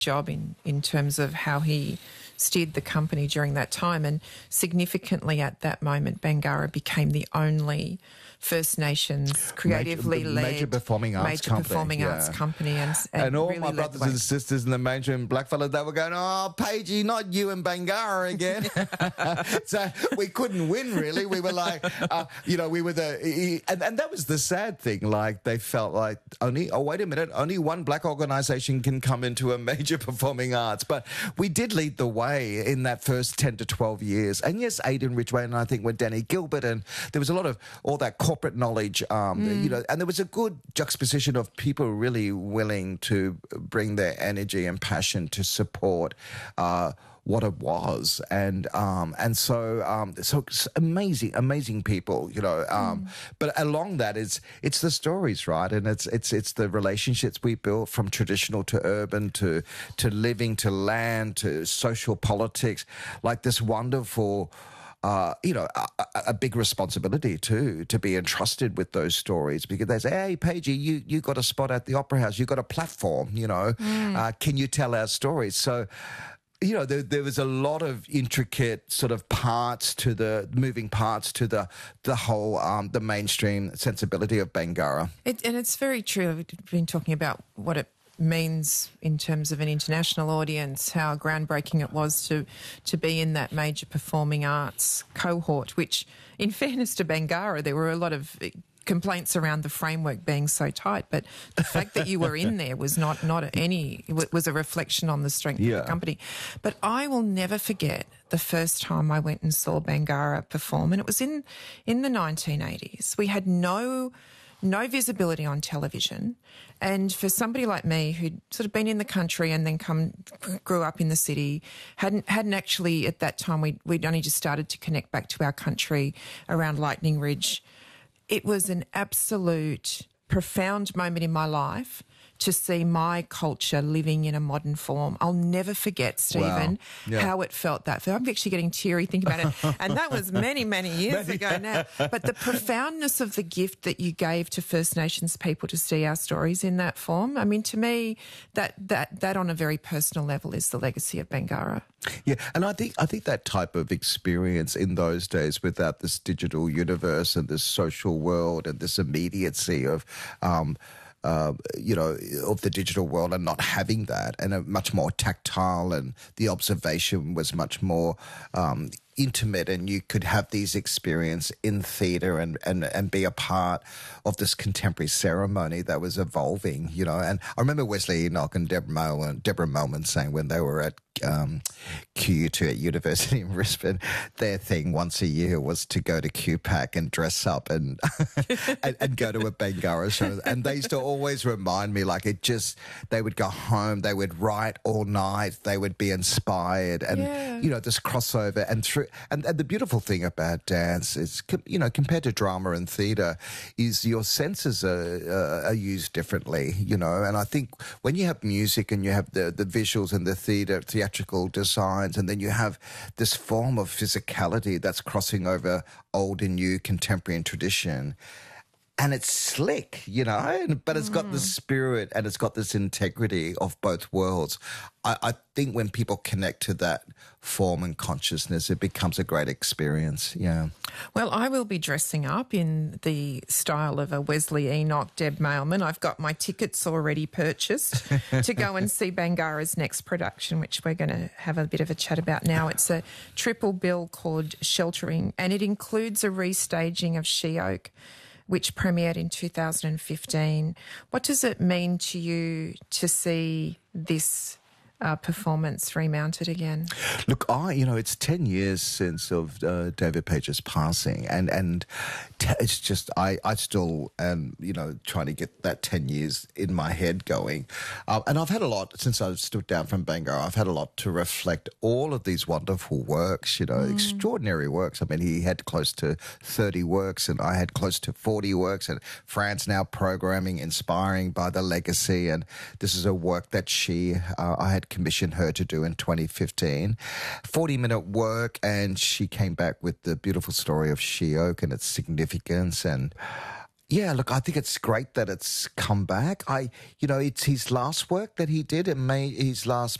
job in terms of how he steered the company during that time. And significantly at that moment, Bangarra became the only First Nations creatively led major performing arts company. And all really my brothers and sisters in the mainstream blackfellas, they were going, "Oh, Pagey, not you and Bangarra again." So we couldn't win, really. We were like, we were and that was the sad thing. Like, they felt like wait a minute, only one black organisation can come into a major performing arts. But we did lead the way in that first 10 to 12 years. And yes, Aidan Ridgway and I think with Danny Gilbert, and there was a lot of all that corporate knowledge, and there was a good juxtaposition of people really willing to bring their energy and passion to support what it was, and so it's amazing people, But along that it's the stories, right? And it's the relationships we built from traditional to urban to living to land to social politics, like this wonderful. A big responsibility too, to be entrusted with those stories, because they say, "Hey, Pagey, you got a spot at the Opera House, you got a platform, can you tell our stories?" So, there was a lot of intricate sort of moving parts to the whole, the mainstream sensibility of Bangarra. And it's very true. We've been talking about what it means in terms of an international audience, how groundbreaking it was to be in that major performing arts cohort, which, in fairness to Bangarra, there were a lot of complaints around the framework being so tight, but the fact that you were in there was was a reflection on the strength of the company. But I will never forget the first time I went and saw Bangarra perform, and it was in the 1980s. We had no visibility on television. And for somebody like me who'd sort of been in the country and then grew up in the city, hadn't actually at that time, we'd only just started to connect back to our country around Lightning Ridge. It was an absolute profound moment in my life to see my culture living in a modern form. I'll never forget, Stephen, how it felt that. I'm actually getting teary thinking about it. And that was many, many years ago now. But the profoundness of the gift that you gave to First Nations people to see our stories in that form, I mean, to me, that on a very personal level is the legacy of Bangarra. Yeah, and I think that type of experience in those days, without this digital universe and this social world and this immediacy of the digital world, and not having that, and a much more tactile, and the observation was much more intimate, and you could have these experiences in theatre and be a part of this contemporary ceremony that was evolving, And I remember Wesley Enoch and Deborah Melman saying when they were at QU2 at University in Brisbane, their thing once a year was to go to QPAC and dress up and and go to a Bangarra show. And they used to always remind me, like, they would go home, they would write all night, they would be inspired, and this crossover. And the beautiful thing about dance is, compared to drama and theatre, is your senses are used differently, And I think when you have music and you have the visuals and the theatrical designs, and then you have this form of physicality that's crossing over old and new, contemporary and tradition, and it's slick, but it's got the spirit and it's got this integrity of both worlds. I think when people connect to that form and consciousness, it becomes a great experience, Well, I will be dressing up in the style of a Wesley Enoch, Deb Mailman. I've got my tickets already purchased to go and see Bangarra's next production, which we're going to have a bit of a chat about now. It's a triple bill called Sheltering, and it includes a restaging of She-Oak, which premiered in 2015. What does it mean to you to see this performance remounted again? Look, it's 10 years since of David Page's passing, and it's just I still am trying to get that 10 years in my head going, and I've had a lot since I stood down from Bangarra. I've had a lot to reflect all of these wonderful works, extraordinary works. I mean, he had close to 30 works, and I had close to 40 works, and Fran's now programming, inspiring by the legacy, and this is a work that I had commissioned her to do in 2015. 40-minute work, and she came back with the beautiful story of She-Oak and its significance. And Yeah, look, I think it's great that it's come back. It's his last work that he did. His last